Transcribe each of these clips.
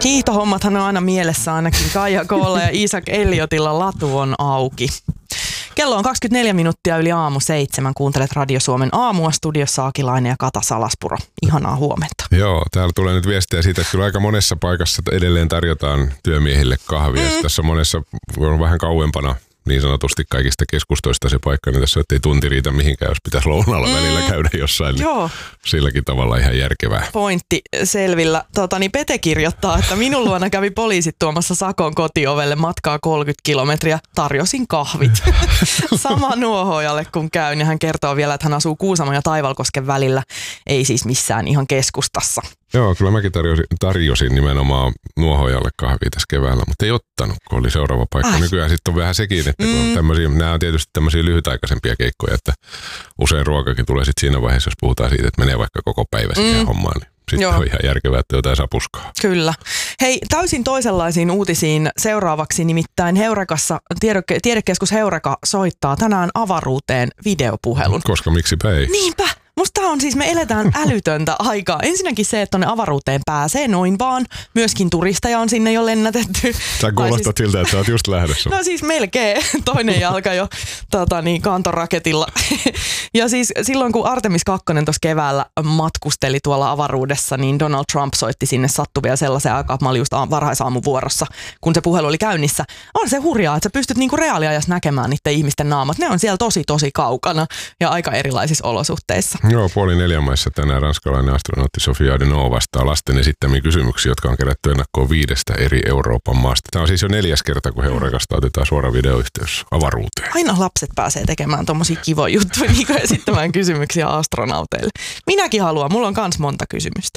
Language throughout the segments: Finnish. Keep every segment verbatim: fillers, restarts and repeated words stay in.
Hiihtohommathan on aina mielessä ainakin Kaija Koolla ja Isaac Elliotilla latu on auki. Kello on kaksikymmentäneljä minuuttia yli aamu seitsemän. Kuuntelet Radio Suomen aamua, studiossa Akilainen ja Kata Salaspuro. Ihanaa huomenta. Joo, täällä tulee nyt viestiä siitä, että kyllä aika monessa paikassa edelleen tarjotaan työmiehille kahvia. Mm. Tässä monessa on vähän kauempana niin sanotusti kaikista keskustoista se paikka, niin tässä ei tunti riitä mihinkään, jos pitäisi lounaalla mm. välillä käydä jossain. Niin Joo. Silläkin tavalla ihan järkevää. Pointti selvillä. Tota, niin Pete kirjoittaa, että minun luona kävi poliisit tuomassa sakon kotiovelle matkaa kolmekymmentä kilometriä. Tarjosin kahvit. Sama nuohoojalle kun käyn. Ja hän kertoo vielä, että hän asuu Kuusamon ja Taivalkosken välillä. Ei siis missään ihan keskustassa. Joo, kyllä mäkin tarjosin, tarjosin nimenomaan nuohoojalle kahvia tässä keväällä, mutta ei ottanut, kun oli seuraava paikka. Ai. Nykyään sitten on vähän sekin, että kun mm. nämä on tietysti tämmöisiä lyhytaikaisempia keikkoja, että usein ruokakin tulee sitten siinä vaiheessa, jos puhutaan siitä, että menee vaikka koko päivä siihen mm. hommaan, niin sitten Joo. on ihan järkevää, että jotain sapuskaa. Kyllä. Hei, täysin toisenlaisiin uutisiin seuraavaksi, nimittäin Heurekassa, tiedeke, tiedekeskus Heureka soittaa tänään avaruuteen videopuhelun. Koska miksipä ei? Niinpä. Musta on siis, me eletään älytöntä aikaa. Ensinnäkin se, että tonne avaruuteen pääsee noin vaan. Myöskin turisteja on sinne jo lennätetty. Sä kuulostat siis siltä, että sä oot just lähdössä. No siis melkein. Toinen jalka jo tota niin, kantoraketilla. Ja siis silloin, kun Artemis kaksi tuossa keväällä matkusteli tuolla avaruudessa, niin Donald Trump soitti sinne sattuvia sellaisen aikaan, että mä olin just varhaisaamuvuorossa, kun se puhelu oli käynnissä. On se hurjaa, että sä pystyt niinku reaaliajassa näkemään niiden ihmisten naamat. Ne on siellä tosi, tosi kaukana ja aika erilaisissa olosuhteissa. Joo, puoli neljän maissa tänään ranskalainen astronautti Sofia Adenau vastaa lasten esittämiin kysymyksiä, jotka on kerätty ennakkoon viidestä eri Euroopan maasta. Tämä on siis jo neljäs kerta, kun Heurekasta otetaan suora videoyhteys avaruuteen. Aina lapset pääsee tekemään tommosia kivoja juttuja, niin kuin esittämään kysymyksiä astronauteille. Minäkin haluan, mulla on kans monta kysymystä.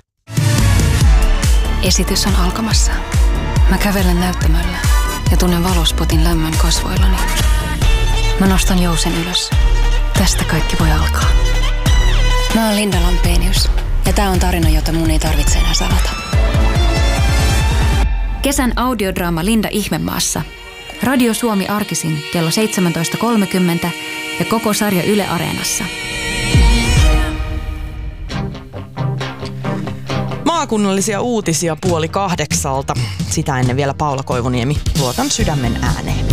Esitys on alkamassa. Mä kävelen näyttämöllä ja tunnen valospotin lämmön kasvoillani. Mä nostan jousen ylös. Tästä kaikki voi alkaa. Mä oon Linda Lampenius, ja tää on tarina, jota mun ei tarvitse enää salata. Kesän audiodraama Linda Ihmemaassa. Radio Suomi arkisin kello seitsemäntoista kolmekymmentä ja koko sarja Yle Areenassa. Maakunnallisia uutisia puoli kahdeksalta. Sitä ennen vielä Paula Koivuniemi. Luotan sydämen ääneen.